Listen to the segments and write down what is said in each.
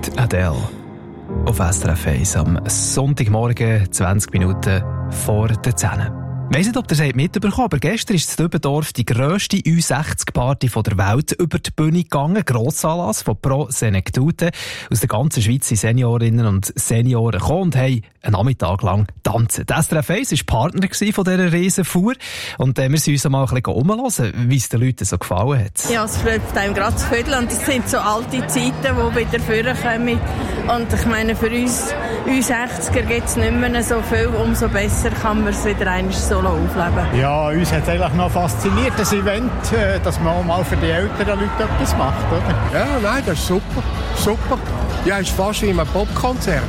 Adele auf SRF 1 am Sonntagmorgen, 20 Minuten vor der 10. Ich weiss nicht, ob ihr es mitbekommen habt, aber gestern ist in Dübendorf die grösste U60-Party der Welt über die Bühne gegangen. Grossanlass von Pro Senectute. Aus der ganzen Schweiz sind Seniorinnen und Senioren gekommen und haben einen Nachmittag lang tanzen. Die SRF 1 war Partner von dieser Riesenfuhr. Und wir sind uns mal ein bisschen umhören, wie es den Leuten so gefallen hat. Ja, es bleibt einem gerade zu vierteln. Und das sind so alte Zeiten, die wieder vorkommen. Und ich meine, für uns 60er gibt es nicht mehr so viel. Umso besser kann man es wieder einmal so aufleben. Ja, uns hat eigentlich noch fasziniert, das Event, dass man auch mal für die älteren Leute etwas macht, oder? Ja, nein, das ist super. Super. Ja, ist fast wie ein Popkonzert.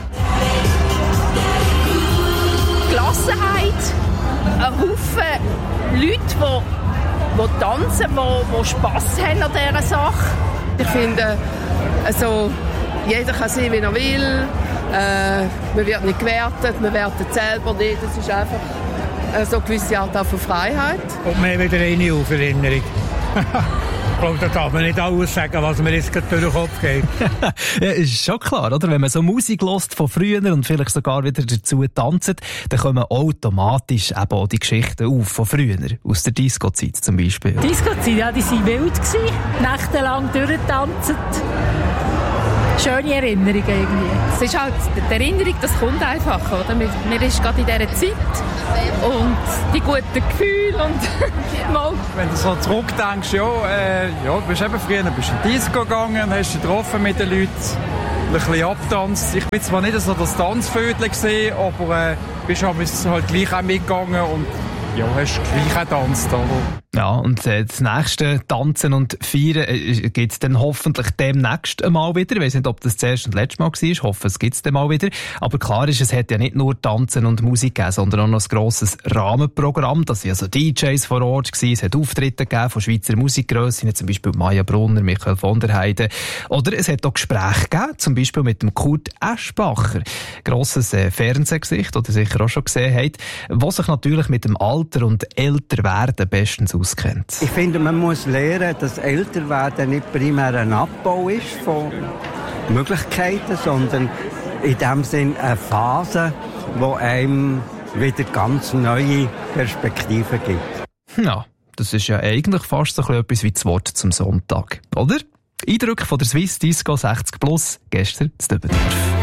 Gelassenheit, ein Haufen Leute, die tanzen, die Spass haben an dieser Sache. Ich finde, also, jeder kann sein, wie er will. Man wird nicht gewertet, man wertet selber nicht. Das ist einfach so eine gewisse Art von Freiheit. Und mehr wieder eine Auferinnerung. Ich glaube, da darf man nicht alles sagen, was mir jetzt gerade durch den Kopf geht. Ja, ist schon klar, oder? Wenn man so Musik hört von früher und vielleicht sogar wieder dazu tanzt, dann kommen automatisch eben auch die Geschichten auf von früher, aus der Disco-Zeit zum Beispiel. Disco-Zeit, ja, die waren wild gewesen, nächtelang durchgetanzt. Schöne Erinnerung irgendwie. Es ist halt, die Erinnerung, das kommt einfach, oder? Man ist gerade in dieser Zeit und die guten Gefühle und mal. Wenn du so zurückdenkst, du bist eben früher in die Disco gegangen, hast dich getroffen mit den Leuten, ein bisschen abgetanzt. Ich bin zwar nicht so das Tanzvödel gesehen, aber bist halt gleich auch mitgegangen und ja, hast gleich auch getanzt, oder? Ja, und das nächste Tanzen und Feiern gibt es dann hoffentlich demnächst einmal wieder. Ich weiss nicht, ob das erste und letzte Mal war. Ich hoffe, es gibt es dann mal wieder. Aber klar ist, es hat ja nicht nur Tanzen und Musik gegeben, sondern auch noch ein grosses Rahmenprogramm. Das waren also DJs vor Ort gewesen. Es hat Auftritte gegeben von Schweizer Musikgrössen, zum Beispiel Maja Brunner, Michael von der Heide. Oder es hat auch Gespräche gegeben, zum Beispiel mit dem Kurt Eschbacher. Grosses Fernsehgesicht, das ihr sicher auch schon gesehen habt, was sich natürlich mit dem Alter und Älterwerden bestens auskennt. Ich finde, man muss lernen, dass Älterwerden nicht primär ein Abbau ist von Möglichkeiten, sondern in dem Sinn eine Phase, die einem wieder ganz neue Perspektiven gibt. Ja, das ist ja eigentlich fast so etwas wie das Wort zum Sonntag, oder? Eindrücke von der Swiss Disco 60 Plus gestern in Dübendorf.